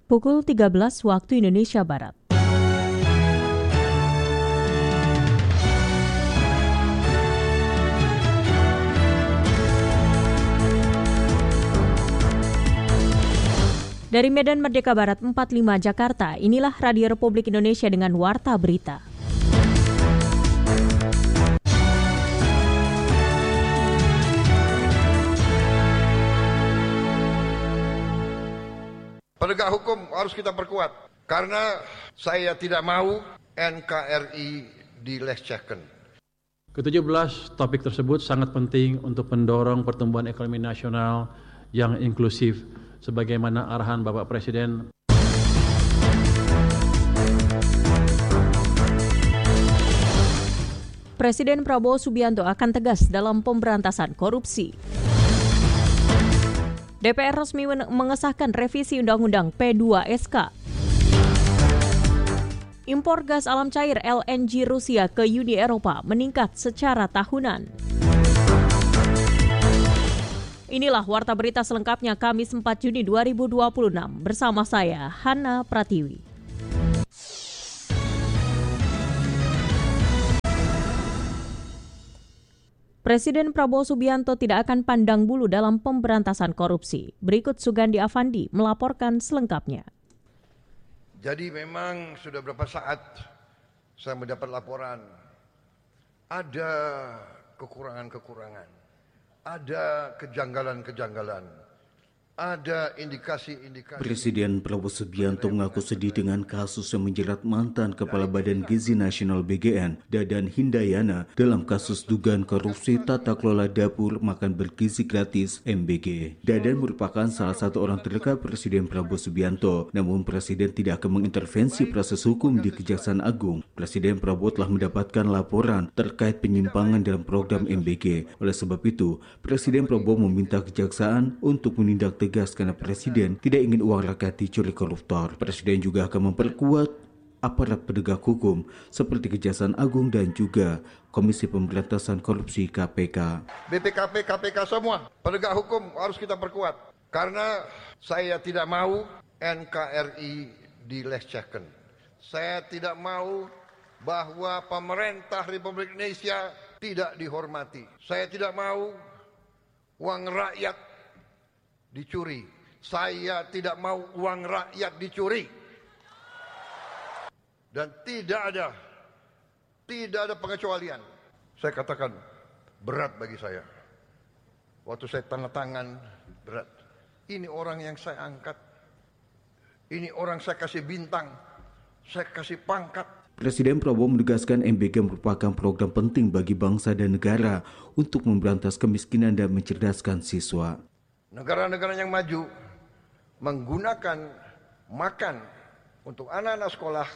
Pukul 13 waktu Indonesia Barat. Dari Medan Merdeka Barat 45 Jakarta, inilah Radio Republik Indonesia dengan Warta Berita. Penegak hukum harus kita perkuat, karena saya tidak mau NKRI dilecehkan. Ke-17 topik tersebut sangat penting untuk mendorong pertumbuhan ekonomi nasional yang inklusif, sebagaimana arahan Bapak Presiden. Presiden Prabowo Subianto akan tegas dalam pemberantasan korupsi. DPR resmi mengesahkan revisi Undang-Undang P2SK. Impor gas alam cair LNG Rusia ke Uni Eropa meningkat secara tahunan. Inilah Warta Berita selengkapnya Kamis 4 Juni 2026 bersama saya, Hana Pratiwi. Presiden Prabowo Subianto tidak akan pandang bulu dalam pemberantasan korupsi. Berikut Sugandi Avandi melaporkan selengkapnya. Jadi memang sudah berapa saat saya mendapat laporan ada kekurangan-kekurangan, ada kejanggalan-kejanggalan, ada indikasi-indikasi. Presiden Prabowo Subianto mengaku sedih dengan kasus yang menjerat mantan Kepala Badan Gizi Nasional BGN, Dadan Hindayana, dalam kasus dugaan korupsi tata kelola dapur makan bergizi gratis MBG. Dadan merupakan salah satu orang terdekat Presiden Prabowo Subianto, namun Presiden tidak akan mengintervensi proses hukum di Kejaksaan Agung. Presiden Prabowo telah mendapatkan laporan terkait penyimpangan dalam program MBG. Oleh sebab itu, Presiden Prabowo meminta Kejaksaan untuk menindak tegas karena Presiden tidak ingin uang rakyat dicuri koruptor. Presiden juga akan memperkuat aparat penegak hukum seperti Kejaksaan Agung dan juga Komisi Pemberantasan Korupsi KPK. BPKP, KPK semua penegak hukum harus kita perkuat, karena saya tidak mau NKRI dilecehkan. Saya tidak mau bahwa pemerintah Republik Indonesia tidak dihormati. Saya tidak mau uang rakyat dicuri. Saya tidak mau uang rakyat dicuri. Dan tidak ada pengecualian. Saya katakan berat bagi saya. Waktu saya tanda tangan berat. Ini orang yang saya angkat. Ini orang saya kasih bintang. Saya kasih pangkat. Presiden Prabowo menegaskan MBG merupakan program penting bagi bangsa dan negara untuk memberantas kemiskinan dan mencerdaskan siswa. Negara-negara yang maju menggunakan makan untuk anak-anak sekolah,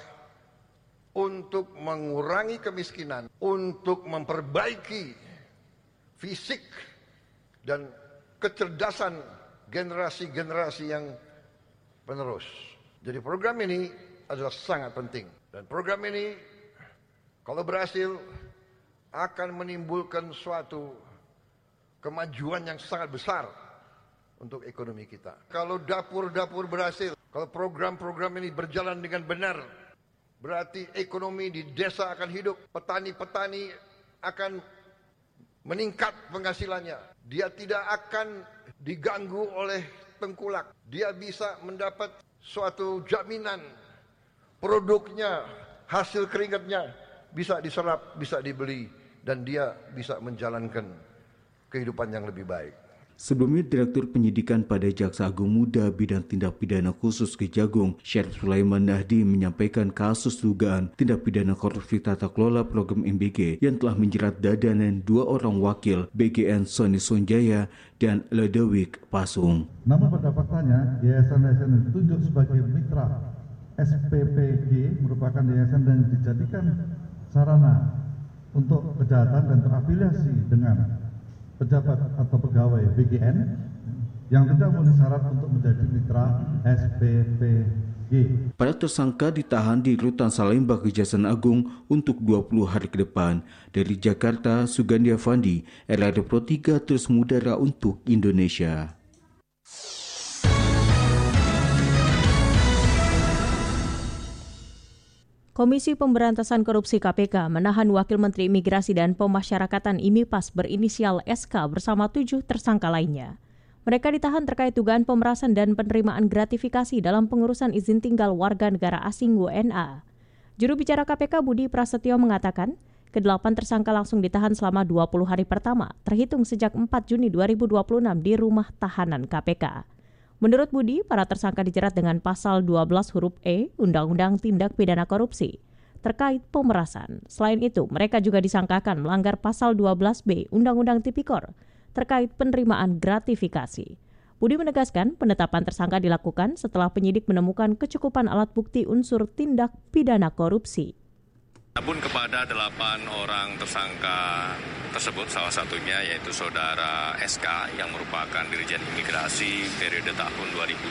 untuk mengurangi kemiskinan, untuk memperbaiki fisik dan kecerdasan generasi-generasi yang penerus. Jadi program ini adalah sangat penting. Dan program ini kalau berhasil akan menimbulkan suatu kemajuan yang sangat besar untuk ekonomi kita. Kalau dapur-dapur berhasil, kalau program-program ini berjalan dengan benar, berarti ekonomi di desa akan hidup, petani-petani akan meningkat penghasilannya. Dia tidak akan diganggu oleh tengkulak. Dia bisa mendapat suatu jaminan produknya, hasil keringatnya bisa diserap, bisa dibeli, dan dia bisa menjalankan kehidupan yang lebih baik. Sebelumnya, Direktur Penyidikan pada Jaksa Agung Muda Bidang Tindak Pidana Khusus Kejagung, Syarif Sulaiman Nahdi, menyampaikan kasus dugaan tindak pidana korupsi tata kelola program MBG yang telah menjerat Dadan dan 2 orang wakil BGN Sony Sonjaya dan Ledewik Pasung. Namun pada faktanya, yayasan-yayasan yang ditunjuk sebagai mitra SPPG merupakan yayasan yang dijadikan sarana untuk kejahatan dan terafiliasi dengan pejabat atau pegawai BGN yang tidak memenuhi syarat untuk menjadi mitra SPPG. Para tersangka ditahan di Rutan Salemba Kejaksaan Agung untuk 20 hari ke depan. Dari Jakarta, Sugandi Avandi, RRI Pro 3 terus mengudara untuk Indonesia. Komisi Pemberantasan Korupsi KPK menahan Wakil Menteri Imigrasi dan Pemasyarakatan IMIPAS berinisial SK bersama 7 tersangka lainnya. Mereka ditahan terkait dugaan pemerasan dan penerimaan gratifikasi dalam pengurusan izin tinggal warga negara asing WNA. Juru bicara KPK Budi Prasetyo mengatakan, ke-8 tersangka langsung ditahan selama 20 hari pertama, terhitung sejak 4 Juni 2026 di rumah tahanan KPK. Menurut Budi, para tersangka dijerat dengan pasal 12 huruf E Undang-Undang Tindak Pidana Korupsi terkait pemerasan. Selain itu, mereka juga disangkakan melanggar pasal 12B Undang-Undang Tipikor terkait penerimaan gratifikasi. Budi menegaskan penetapan tersangka dilakukan setelah penyidik menemukan kecukupan alat bukti unsur tindak pidana korupsi. Adapun kepada 8 orang tersangka tersebut, salah satunya yaitu saudara SK yang merupakan Dirjen Imigrasi periode tahun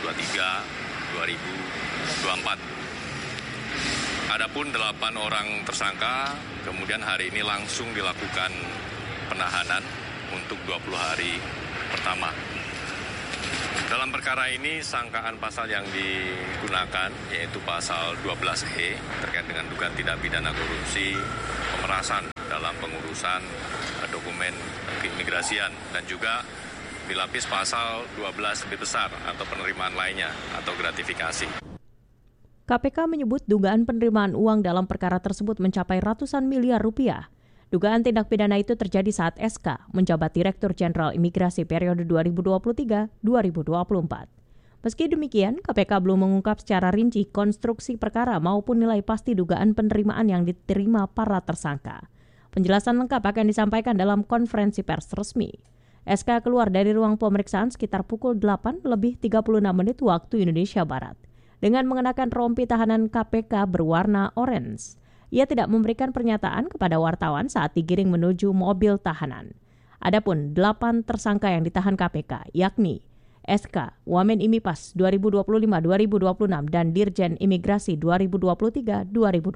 2023-2024. Adapun 8 orang tersangka kemudian hari ini langsung dilakukan penahanan untuk 20 hari pertama. Dalam perkara ini, sangkaan pasal yang digunakan yaitu pasal 12E terkait dengan dugaan tindak pidana korupsi, pemerasan dalam pengurusan dokumen keimigrasian dan juga dilapis pasal 12 lebih besar atau penerimaan lainnya atau gratifikasi. KPK menyebut dugaan penerimaan uang dalam perkara tersebut mencapai ratusan miliar rupiah. Dugaan tindak pidana itu terjadi saat SK menjabat Direktur Jenderal Imigrasi periode 2023-2024. Meski demikian, KPK belum mengungkap secara rinci konstruksi perkara maupun nilai pasti dugaan penerimaan yang diterima para tersangka. Penjelasan lengkap akan disampaikan dalam konferensi pers resmi. SK keluar dari ruang pemeriksaan sekitar pukul 8:36 waktu Indonesia Barat dengan mengenakan rompi tahanan KPK berwarna orange. Ia tidak memberikan pernyataan kepada wartawan saat digiring menuju mobil tahanan. Adapun 8 tersangka yang ditahan KPK, yakni SK, Wamen IMIPAS 2025-2026 dan Dirjen Imigrasi 2023-2024,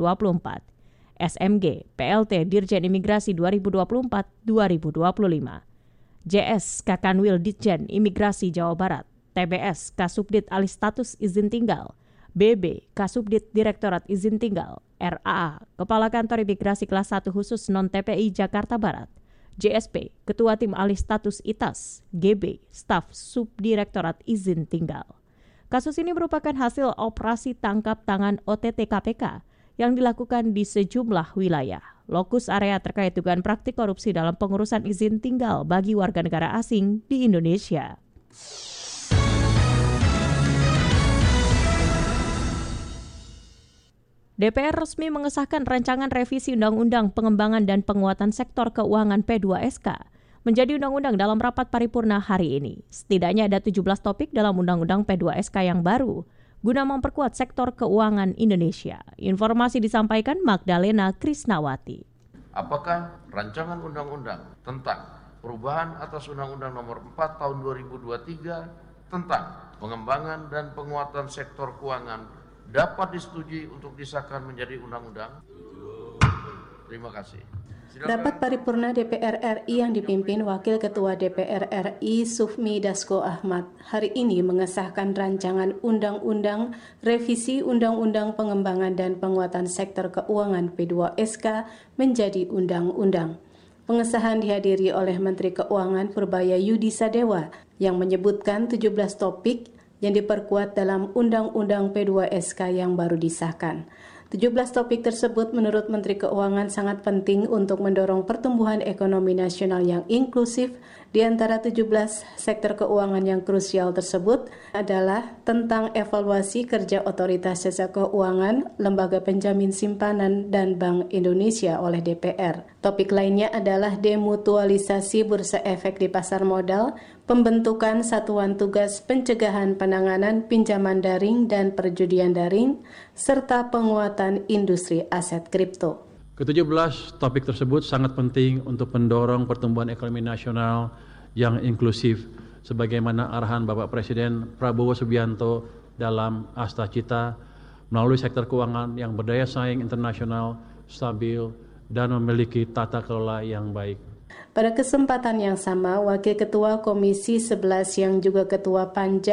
SMG, PLT Dirjen Imigrasi 2024-2025, JS, Kakanwil Ditjen Imigrasi Jawa Barat, TBS, Kasubdit Alih Status Izin Tinggal, BB, Kasubdit Direktorat Izin Tinggal, RAA, Kepala Kantor Imigrasi Kelas 1 Khusus Non-TPI Jakarta Barat, JSP, Ketua Tim Alih Status ITAS, GB, Staf Subdirektorat Izin Tinggal. Kasus ini merupakan hasil operasi tangkap tangan OTT KPK yang dilakukan di sejumlah wilayah. Lokus area terkait dugaan praktik korupsi dalam pengurusan izin tinggal bagi warga negara asing di Indonesia. DPR resmi mengesahkan rancangan revisi Undang-Undang Pengembangan dan Penguatan Sektor Keuangan P2SK menjadi undang-undang dalam rapat paripurna hari ini. Setidaknya ada 17 topik dalam Undang-Undang P2SK yang baru guna memperkuat sektor keuangan Indonesia. Informasi disampaikan Magdalena Krisnawati. Apakah rancangan undang-undang tentang perubahan atas Undang-Undang Nomor 4 Tahun 2023 tentang pengembangan dan penguatan sektor keuangan dapat disetujui untuk disahkan menjadi undang-undang? Terima kasih. Rapat paripurna DPR RI yang dipimpin Wakil Ketua DPR RI Sufmi Dasko Ahmad hari ini mengesahkan rancangan Undang-Undang Revisi Undang-Undang Pengembangan dan Penguatan Sektor Keuangan P2SK menjadi undang-undang. Pengesahan dihadiri oleh Menteri Keuangan Purbaya Yudi Sadewa yang menyebutkan 17 topik yang diperkuat dalam Undang-Undang P2SK yang baru disahkan. 17 topik tersebut menurut Menteri Keuangan sangat penting untuk mendorong pertumbuhan ekonomi nasional yang inklusif. Di antara 17 sektor keuangan yang krusial tersebut adalah tentang evaluasi kerja Otoritas Jasa Keuangan, Lembaga Penjamin Simpanan, dan Bank Indonesia oleh DPR. Topik lainnya adalah demutualisasi bursa efek di pasar modal, pembentukan satuan tugas pencegahan penanganan pinjaman daring dan perjudian daring, serta penguatan industri aset kripto. Ke-17 topik tersebut sangat penting untuk mendorong pertumbuhan ekonomi nasional yang inklusif sebagaimana arahan Bapak Presiden Prabowo Subianto dalam Asta Cita melalui sektor keuangan yang berdaya saing internasional, stabil, dan memiliki tata kelola yang baik. Pada kesempatan yang sama, Wakil Ketua Komisi 11 yang juga Ketua Panja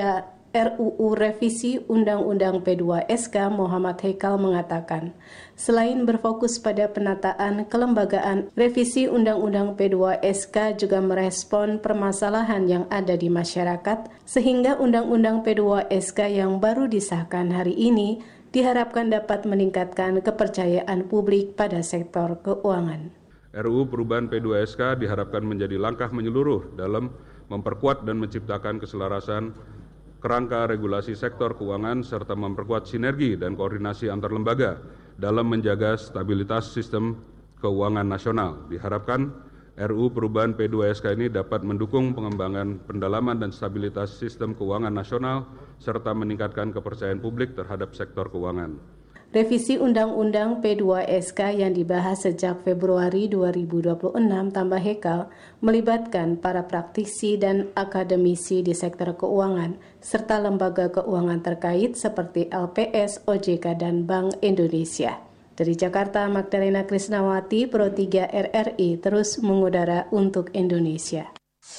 RUU Revisi Undang-Undang P2SK Muhammad Haikal mengatakan, selain berfokus pada penataan kelembagaan, revisi Undang-Undang P2SK juga merespon permasalahan yang ada di masyarakat, sehingga Undang-Undang P2SK yang baru disahkan hari ini diharapkan dapat meningkatkan kepercayaan publik pada sektor keuangan. RUU perubahan P2SK diharapkan menjadi langkah menyeluruh dalam memperkuat dan menciptakan keselarasan kerangka regulasi sektor keuangan serta memperkuat sinergi dan koordinasi antar lembaga dalam menjaga stabilitas sistem keuangan nasional. Diharapkan RUU perubahan P2SK ini dapat mendukung pengembangan pendalaman dan stabilitas sistem keuangan nasional serta meningkatkan kepercayaan publik terhadap sektor keuangan. Revisi Undang-Undang P2SK yang dibahas sejak Februari 2026 tambah Haikal melibatkan para praktisi dan akademisi di sektor keuangan serta lembaga keuangan terkait seperti LPS, OJK, dan Bank Indonesia. Dari Jakarta, Magdalena Krisnawati, Pro 3 RRI terus mengudara untuk Indonesia.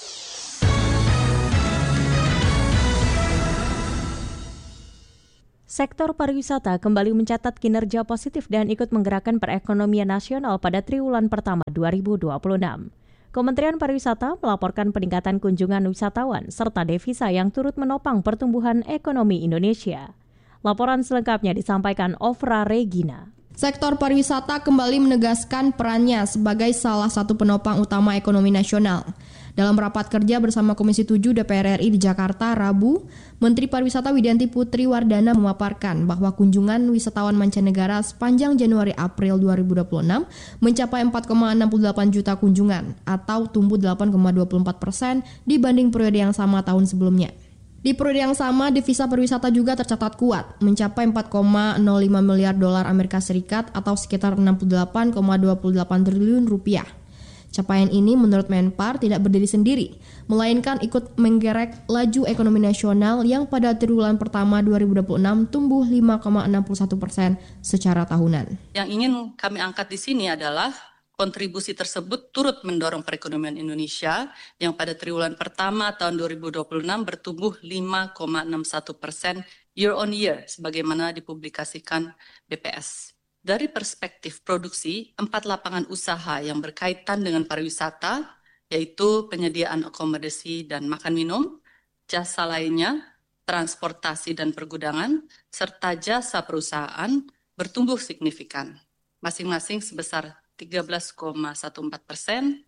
Sektor pariwisata kembali mencatat kinerja positif dan ikut menggerakkan perekonomian nasional pada triwulan pertama 2026. Kementerian Pariwisata melaporkan peningkatan kunjungan wisatawan serta devisa yang turut menopang pertumbuhan ekonomi Indonesia. Laporan selengkapnya disampaikan Ofra Regina. Sektor pariwisata kembali menegaskan perannya sebagai salah satu penopang utama ekonomi nasional. Dalam rapat kerja bersama Komisi 7 DPR RI di Jakarta, Rabu, Menteri Pariwisata Widianti Putri Wardana memaparkan bahwa kunjungan wisatawan mancanegara sepanjang Januari-April 2026 mencapai 4,68 juta kunjungan atau tumbuh 8,24% dibanding periode yang sama tahun sebelumnya. Di periode yang sama, devisa pariwisata juga tercatat kuat, mencapai 4,05 miliar dolar Amerika Serikat atau sekitar 68,28 triliun rupiah. Capaian ini menurut Menpar tidak berdiri sendiri, melainkan ikut menggerek laju ekonomi nasional yang pada triwulan pertama 2026 tumbuh 5,61% secara tahunan. Yang ingin kami angkat di sini adalah kontribusi tersebut turut mendorong perekonomian Indonesia yang pada triwulan pertama tahun 2026 bertumbuh 5,61% year on year sebagaimana dipublikasikan BPS. Dari perspektif produksi, 4 lapangan usaha yang berkaitan dengan pariwisata, yaitu penyediaan akomodasi dan makan minum, jasa lainnya, transportasi dan pergudangan, serta jasa perusahaan bertumbuh signifikan, masing-masing sebesar 13,14%,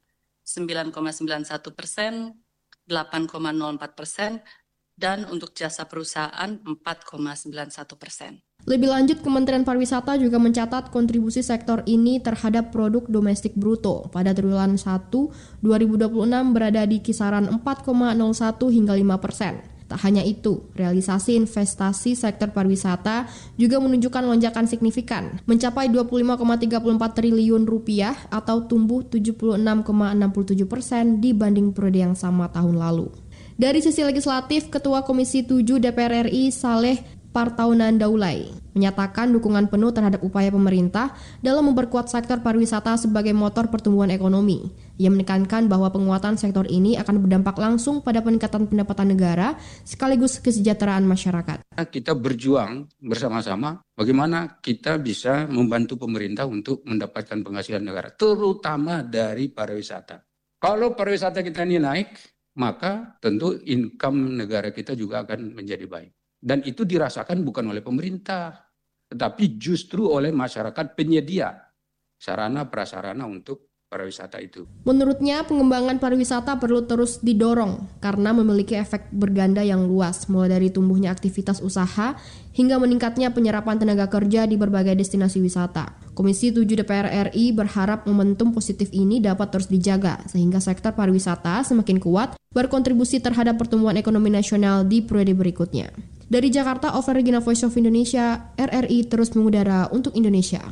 9,91%, 8,04%, dan untuk jasa perusahaan 4,91%. Lebih lanjut, Kementerian Pariwisata juga mencatat kontribusi sektor ini terhadap produk domestik bruto pada triwulan 1 2026 berada di kisaran 4,01 hingga 5%. Tak hanya itu, realisasi investasi sektor pariwisata juga menunjukkan lonjakan signifikan, mencapai 25,34 triliun rupiah atau tumbuh 76,67% dibanding periode yang sama tahun lalu. Dari sisi legislatif, Ketua Komisi 7 DPR RI Saleh Partaunan Daulay menyatakan dukungan penuh terhadap upaya pemerintah dalam memperkuat sektor pariwisata sebagai motor pertumbuhan ekonomi. Ia menekankan bahwa penguatan sektor ini akan berdampak langsung pada peningkatan pendapatan negara sekaligus kesejahteraan masyarakat. Kita berjuang bersama-sama bagaimana kita bisa membantu pemerintah untuk mendapatkan penghasilan negara, terutama dari pariwisata. Kalau pariwisata kita ini naik, maka tentu income negara kita juga akan menjadi baik. Dan itu dirasakan bukan oleh pemerintah, tetapi justru oleh masyarakat penyedia sarana prasarana untuk pariwisata itu. Menurutnya, pengembangan pariwisata perlu terus didorong karena memiliki efek berganda yang luas, mulai dari tumbuhnya aktivitas usaha hingga meningkatnya penyerapan tenaga kerja di berbagai destinasi wisata. Komisi 7 DPR RI berharap momentum positif ini dapat terus dijaga sehingga sektor pariwisata semakin kuat berkontribusi terhadap pertumbuhan ekonomi nasional di periode berikutnya. Dari Jakarta, Ofra Regina, Voice of Indonesia, RRI terus mengudara untuk Indonesia.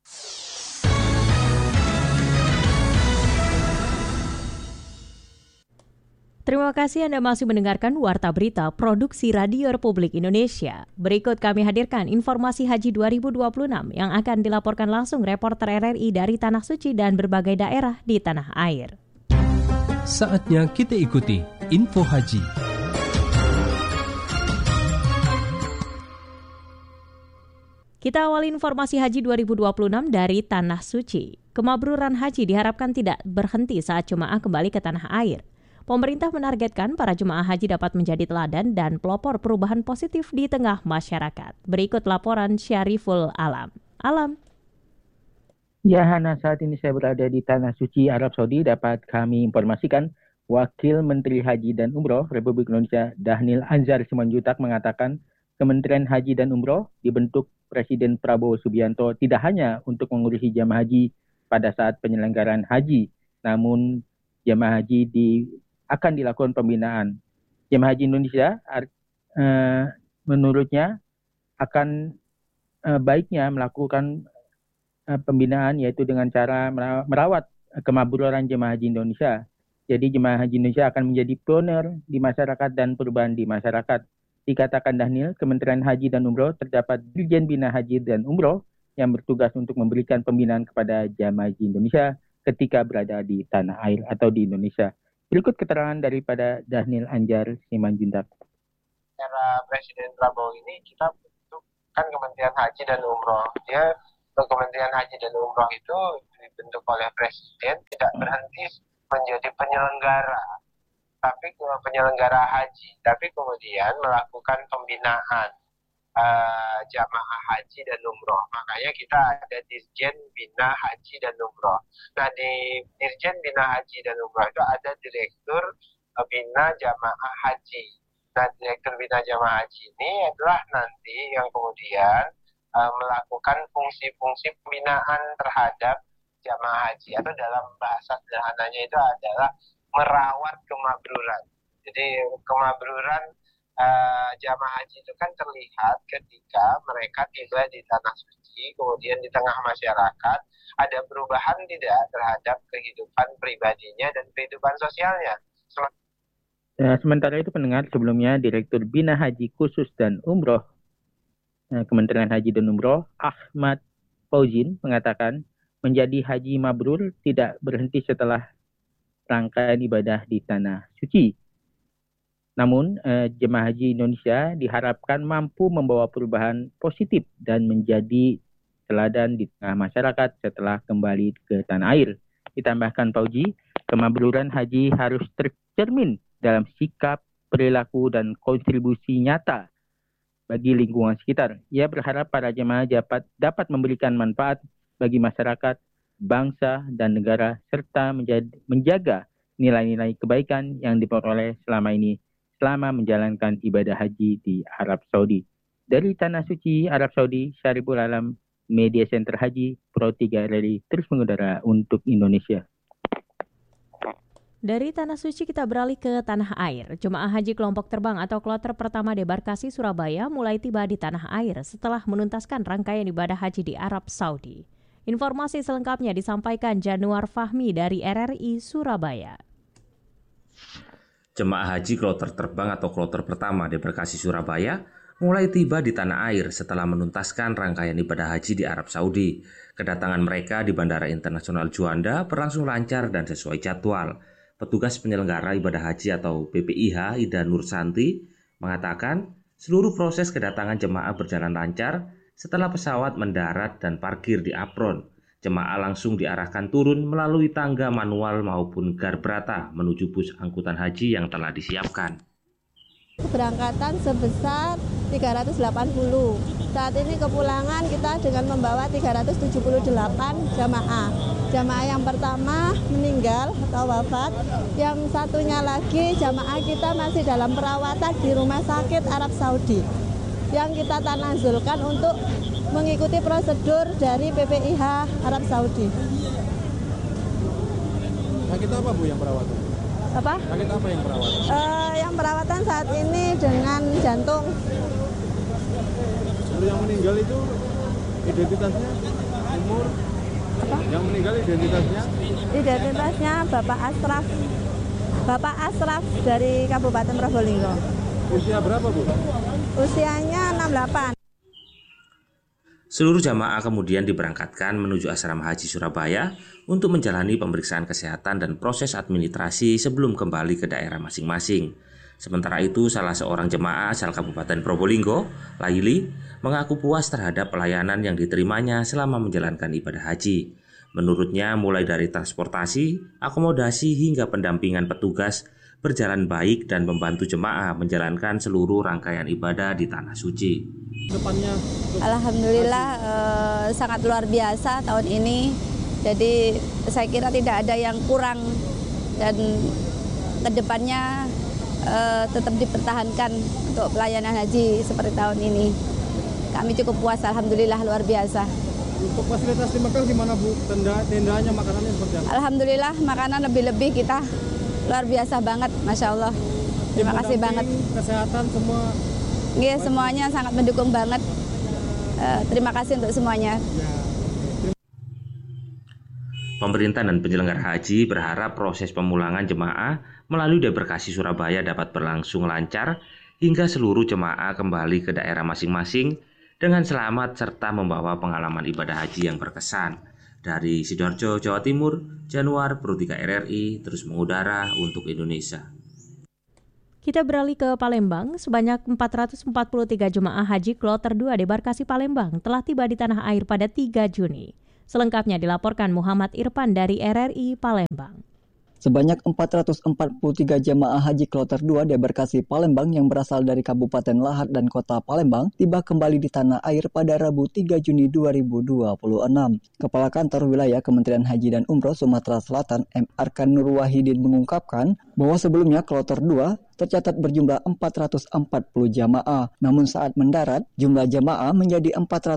Terima kasih Anda masih mendengarkan Warta Berita Produksi Radio Republik Indonesia. Berikut kami hadirkan informasi Haji 2026 yang akan dilaporkan langsung reporter RRI dari Tanah Suci dan berbagai daerah di tanah air. Saatnya kita ikuti Info Haji. Kita awali informasi haji 2026 dari Tanah Suci. Kemabruran haji diharapkan tidak berhenti saat jemaah kembali ke tanah air. Pemerintah menargetkan para jemaah haji dapat menjadi teladan dan pelopor perubahan positif di tengah masyarakat. Berikut laporan Syariful Alam. Ya, Hana, saat ini saya berada di Tanah Suci, Arab Saudi. Dapat kami informasikan, Wakil Menteri Haji dan Umroh Republik Indonesia Dhanil Anzar Simanjuntak mengatakan Kementerian Haji dan Umroh dibentuk Presiden Prabowo Subianto tidak hanya untuk mengurusi jamaah haji pada saat penyelenggaraan haji, namun jamaah haji akan dilakukan pembinaan. Jamaah haji Indonesia menurutnya akan baiknya melakukan pembinaan, yaitu dengan cara merawat kemabruran jemaah haji Indonesia. Jadi jemaah haji Indonesia akan menjadi pioner di masyarakat dan perubahan di masyarakat. Dikatakan Dhanil, Kementerian Haji dan Umroh terdapat Dirjen Bina Haji dan Umroh yang bertugas untuk memberikan pembinaan kepada jemaah haji Indonesia ketika berada di tanah air atau di Indonesia. Berikut keterangan daripada Dhanil Anzar Simanjuntak. Era Presiden Prabowo ini kita bentukkan Kementerian Haji dan Umroh. Kementerian Haji dan Umroh itu dibentuk oleh Presiden, tidak berhenti menjadi penyelenggara, haji, tapi kemudian melakukan pembinaan jamaah haji dan umroh. Makanya kita ada Dirjen Bina Haji dan Umroh. Nah, di Dirjen Bina Haji dan Umroh itu ada Direktur Bina Jamaah Haji. Nah, Direktur Bina Jamaah Haji ini adalah nanti yang kemudian melakukan fungsi-fungsi pembinaan terhadap jamaah haji, atau dalam bahasa sederhananya itu adalah merawat kemabruran. Jadi kemabruran jamaah haji itu kan terlihat ketika mereka tiba di Tanah Suci, kemudian di tengah masyarakat, ada perubahan tidak terhadap kehidupan pribadinya dan kehidupan sosialnya. Sementara itu pendengar, sebelumnya Direktur Bina Haji Khusus dan Umroh Kementerian Haji dan Umroh Ahmad Fauzin mengatakan menjadi haji mabrur tidak berhenti setelah rangkaian ibadah di Tanah Suci. Namun, jemaah haji Indonesia diharapkan mampu membawa perubahan positif dan menjadi teladan di tengah masyarakat setelah kembali ke tanah air. Ditambahkan Fauzi, kemabruran haji harus tercermin dalam sikap, perilaku, dan kontribusi nyata bagi lingkungan sekitar. Ia berharap para jemaah dapat memberikan manfaat bagi masyarakat, bangsa, dan negara, serta menjaga nilai-nilai kebaikan yang diperoleh selama menjalankan ibadah haji di Arab Saudi. Dari Tanah Suci, Arab Saudi, Syariful Alam, Media Center Haji, Pro 3 RRI, terus mengudara untuk Indonesia. Dari Tanah Suci kita beralih ke tanah air. Jemaah haji kelompok terbang atau kloter pertama debarkasi Surabaya mulai tiba di tanah air setelah menuntaskan rangkaian ibadah haji di Arab Saudi. Informasi selengkapnya disampaikan Januar Fahmi dari RRI Surabaya. Jemaah haji kloter terbang atau kloter pertama debarkasi Surabaya mulai tiba di tanah air setelah menuntaskan rangkaian ibadah haji di Arab Saudi. Kedatangan mereka di Bandara Internasional Juanda berlangsung lancar dan sesuai jadwal. Petugas penyelenggara ibadah haji atau PPIH Ida Nursanti mengatakan seluruh proses kedatangan jemaah berjalan lancar setelah pesawat mendarat dan parkir di apron. Jemaah langsung diarahkan turun melalui tangga manual maupun garbrata menuju bus angkutan haji yang telah disiapkan. Keberangkatan sebesar 380. Saat ini kepulangan kita dengan membawa 378 jamaah. Jamaah yang pertama meninggal atau wafat, yang satunya lagi jamaah kita masih dalam perawatan di Rumah Sakit Arab Saudi. Yang kita tanazulkan untuk mengikuti prosedur dari PPIH Arab Saudi. Sakit apa Bu yang perawatan? Apa? Sakit apa yang perawatan? Yang perawatan saat ini dengan jantung. Yang meninggal itu identitasnya, umur? Apa? Yang meninggal identitasnya? Identitasnya Bapak Asraf. Bapak Asraf dari Kabupaten Probolinggo. Usia berapa Bu? Usianya 68. Seluruh jamaah kemudian diberangkatkan menuju asrama haji Surabaya untuk menjalani pemeriksaan kesehatan dan proses administrasi sebelum kembali ke daerah masing-masing. Sementara itu, salah seorang jemaah asal Kabupaten Probolinggo, Laili, mengaku puas terhadap pelayanan yang diterimanya selama menjalankan ibadah haji. Menurutnya, mulai dari transportasi, akomodasi hingga pendampingan petugas berjalan baik dan membantu jemaah menjalankan seluruh rangkaian ibadah di Tanah Suci. Alhamdulillah sangat luar biasa tahun ini. Jadi saya kira tidak ada yang kurang dan kedepannya tetap dipertahankan untuk pelayanan haji seperti tahun ini. Kami cukup puas, alhamdulillah luar biasa. Untuk fasilitas di Mekah gimana Bu? Tendanya, makanannya seperti apa? Alhamdulillah makanan lebih-lebih kita luar biasa banget, Masya Allah. Terima kasih banget. Kesehatan semua? Iya, semuanya sangat mendukung banget. Terima kasih untuk semuanya. Pemerintah dan penyelenggara haji berharap proses pemulangan jemaah melalui Debarkasi Surabaya dapat berlangsung lancar hingga seluruh jemaah kembali ke daerah masing-masing dengan selamat serta membawa pengalaman ibadah haji yang berkesan. Dari Sidoarjo, Jawa Timur, Januar Pro 3 RRI terus mengudara untuk Indonesia. Kita beralih ke Palembang. Sebanyak 443 jemaah haji kloter 2 Debarkasi Palembang telah tiba di tanah air pada 3 Juni. Selengkapnya dilaporkan Muhammad Irfan dari RRI Palembang. Sebanyak 443 jemaah haji kloter 2 Debarkasi Palembang yang berasal dari Kabupaten Lahat dan Kota Palembang tiba kembali di tanah air pada Rabu 3 Juni 2026. Kepala Kantor Wilayah Kementerian Haji dan Umroh Sumatera Selatan M. Arkan Nur Wahidin mengungkapkan bahwa sebelumnya kloter 2 tercatat berjumlah 440 jamaah. Namun saat mendarat, jumlah jamaah menjadi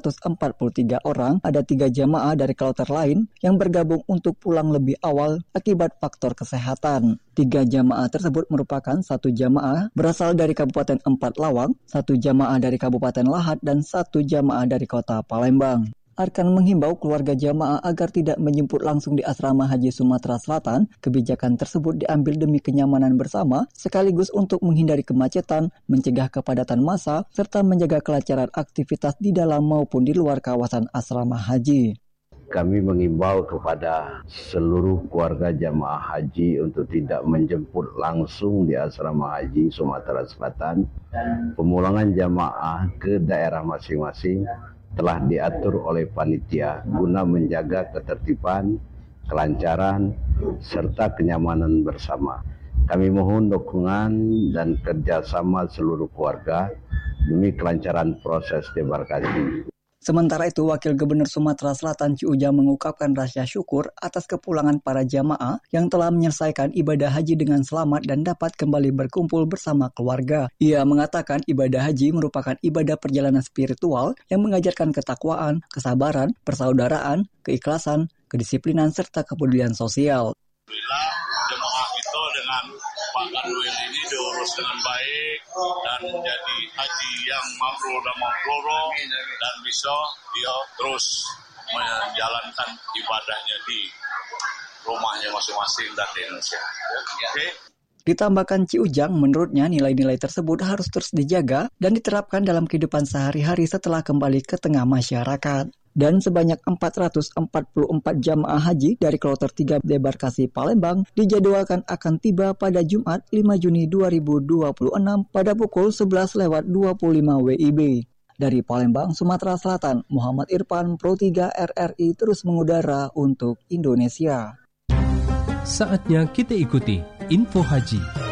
443 orang. Ada 3 jamaah dari kloter lain yang bergabung untuk pulang lebih awal akibat faktor kesehatan. 3 jamaah tersebut merupakan 1 jamaah berasal dari Kabupaten Empat Lawang, 1 jamaah dari Kabupaten Lahat, dan 1 jamaah dari Kota Palembang. Arkan menghimbau keluarga jamaah agar tidak menjemput langsung di asrama haji Sumatera Selatan. Kebijakan tersebut diambil demi kenyamanan bersama, sekaligus untuk menghindari kemacetan, mencegah kepadatan massa, serta menjaga kelancaran aktivitas di dalam maupun di luar kawasan asrama haji. Kami mengimbau kepada seluruh keluarga jamaah haji untuk tidak menjemput langsung di asrama haji Sumatera Selatan. Pemulangan jamaah ke daerah masing-masing telah diatur oleh panitia guna menjaga ketertiban, kelancaran, serta kenyamanan bersama. Kami mohon dukungan dan kerjasama seluruh keluarga demi kelancaran proses debarkasi. Sementara itu, Wakil Gubernur Sumatera Selatan Ci Ujang mengungkapkan rasa syukur atas kepulangan para jamaah yang telah menyelesaikan ibadah haji dengan selamat dan dapat kembali berkumpul bersama keluarga. Ia mengatakan ibadah haji merupakan ibadah perjalanan spiritual yang mengajarkan ketakwaan, kesabaran, persaudaraan, keikhlasan, kedisiplinan, serta kepedulian sosial. Alhamdulillah, jemaah itu dengan Pak Kanwil ini diurus dengan baik dan menjadi haji yang mabrur dan mabrur, dan bisa dia terus menjalankan ibadahnya di rumahnya masing-masing dan di Indonesia. Oke. Ditambahkan Ci Ujang, menurutnya nilai-nilai tersebut harus terus dijaga dan diterapkan dalam kehidupan sehari-hari setelah kembali ke tengah masyarakat. Dan sebanyak 444 jamaah haji dari kloter 3 Debarkasi Palembang dijadwalkan akan tiba pada Jumat 5 Juni 2026 pada pukul 11.25 WIB. Dari Palembang, Sumatera Selatan, Muhammad Irfan, Pro 3 RRI terus mengudara untuk Indonesia. Saatnya kita ikuti Info Haji.